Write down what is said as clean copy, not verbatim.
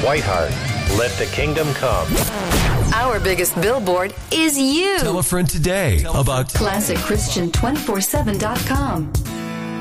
Whiteheart. Let the kingdom come. Our biggest billboard is you. Tell a friend today about ClassicChristian247.com.